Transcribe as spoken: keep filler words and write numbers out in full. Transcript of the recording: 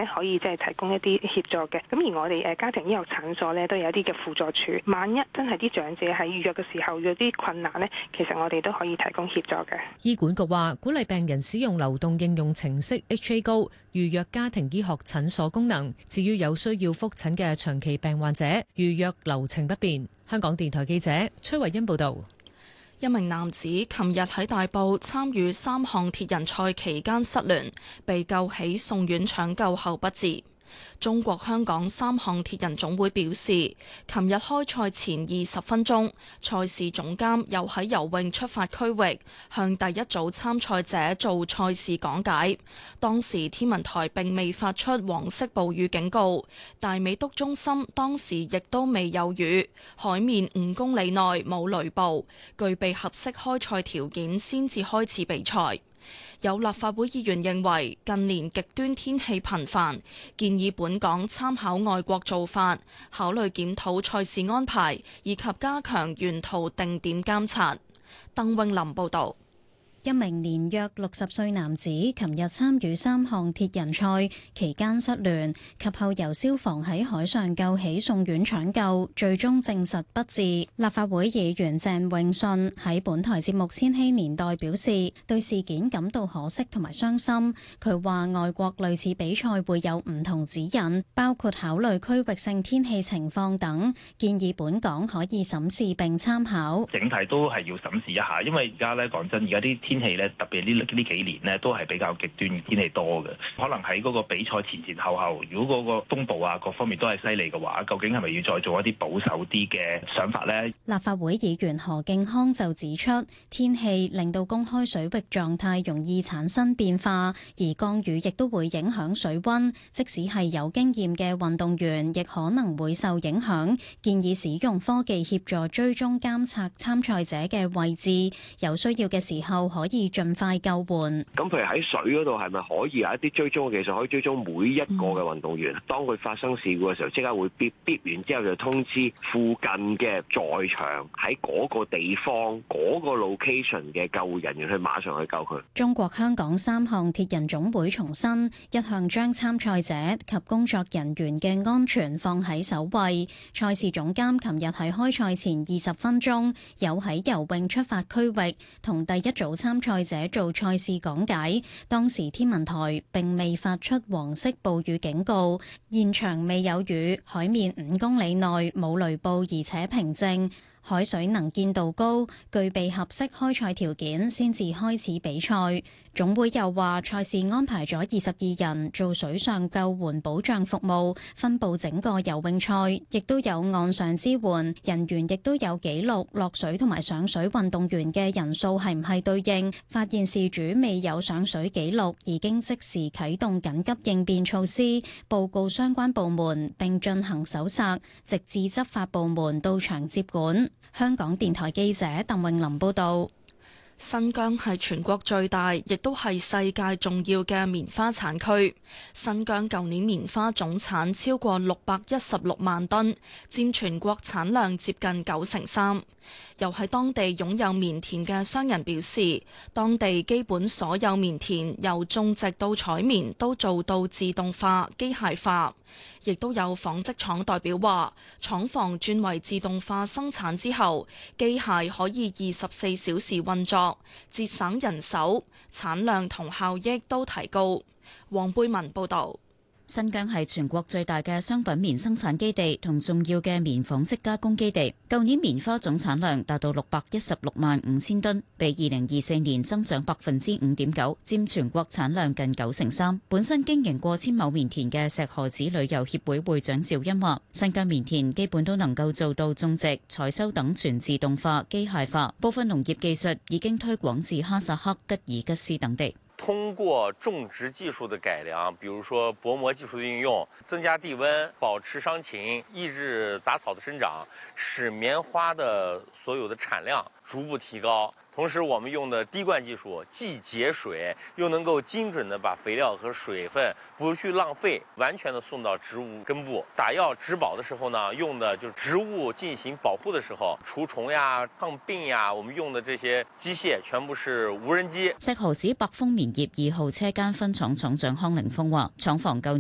咧可以即係提供一啲協助嘅。咁而我哋誒家庭醫學診所咧都有一啲嘅輔助處，萬一真係啲長者喺預約嘅時候有啲困難咧，其實我哋都可以提供協助嘅。 醫管局話鼓勵病人使用流動應用程式 H A 高預約家庭醫學診所功能。至於有需要覆診嘅長期病患者，預約流程不便。香港電台記者崔慧欣報道。 一名男子琴日喺大埔參與三項鐵人賽期間失聯，被救起送院搶救後不治。中國香港三項鐵人總會表示，琴日開賽前二十分鐘，賽事總監又喺游泳出發區域向第一組參賽者做賽事講解。當時天文台並未發出黃色暴雨警告，大美督中心當時亦都未有雨，海面五公里內冇雷暴，具備合適開賽條件先至開始比賽。有立法會議員認為近年極端天氣頻繁，建議本港參考外國做法，考慮檢討賽事安排，以及加強沿途定點監察。鄧穎琳報導。 一名年約六十歲男子琴日參與三項鐵人賽期間失聯，及後由消防喺海上救起送院搶救，最終證實不治。立法會議員鄭泳舜喺本台節目《千禧年代》表示，對事件感到可惜同埋傷心。佢話外國類似比賽會有唔同指引，包括考慮區域性天氣情況等，建議本港可以審視並參考。 整體都係要審視一下，因為而家咧講真，而家啲天氣咧，特別呢呢幾年咧，都係比較極端天氣多嘅。可能喺嗰個比賽前前後後，如果嗰個風暴啊各方面都係犀利嘅話，究竟係咪要再做一啲保守啲嘅想法呢？ 立法會議員何敬康就指出，天氣令到公開水域狀態容易產生變化，而降雨亦都會影響水溫，即使係有經驗嘅運動員，亦可能會受影響。建議使用科技協助追蹤監察參賽者嘅位置，有需要嘅時候可以盡快救援。 咁譬如喺水嗰度，係咪可以有一啲追蹤嘅技術，可以追蹤每一個嘅運動員？嗯、當佢發生事故嘅時候，即刻會嗶嗶完之後就通知附近嘅在場喺嗰個地方嗰、嗰個 location 嘅救護人員去馬上去救佢。 中國香港三項鐵人總會重申，一向將參賽者及工作人員嘅安全放喺首位。賽事總監琴日喺開賽前二十分鐘有喺游泳出發區域同第一組參賽者做賽事講解，當時天文台並未發出黃色暴雨警告，現場未有雨，海面五公里內冇雷暴，而且平靜。海水能見度高，具備合適開賽條件先至開始比賽。總會又話賽事安排咗二十二人做水上救援保障服務，分佈整個游泳賽，亦都有岸上支援人員，亦都有記錄落水同埋上水運動員嘅人數係唔係對應。發現事主未有上水記錄，已經即時啟動緊急應變措施，報告相關部門並進行搜索，直至執法部門到場接管。香港電台記者鄧穎琳報道。 新疆係全國最大，亦都係世界重要嘅棉花產區。新疆舊年棉花總產超過六百一十六萬噸，佔全國產量接近九成三。又喺當地擁有棉田嘅商人表示，當地基本所有棉田由種植到採棉都做到自動化、機械化。亦都有紡織廠代表話，廠房轉為自動化生產之後，機械可以二十四小時運作，節省人手，產量同效益都提高。黃貝文報導。 新疆係全國最大嘅商品棉生產基地同重要嘅棉紡織加工基地。舊年棉花總產量達到六百一十六萬五千噸，比二零二四年增長百分之五點九，佔全國產量近九成三。本身經營過千畝棉田嘅石河子旅遊協會會長趙欣話，新疆棉田基本都能夠做到種植、採收等全自動化、機械化，部分農業技術已經推廣至哈薩克、吉爾吉斯等地。 通過種植技術的改良，比如說薄膜技術的運用，增加地溫，保持傷禽，抑制雜草的生長，使棉花的所有的產量逐步提高。同時，我們用的滴灌技術既節水，又能夠精準地把肥料和水分不去浪費，完全地送到植物根部。打藥植保的時候呢，用的就是植物進行保護的時候，除蟲呀、抗病呀，我們用的這些機械全部是無人機。 石河子百豐棉業二號車間分廠廠長康凌峰話，廠房舊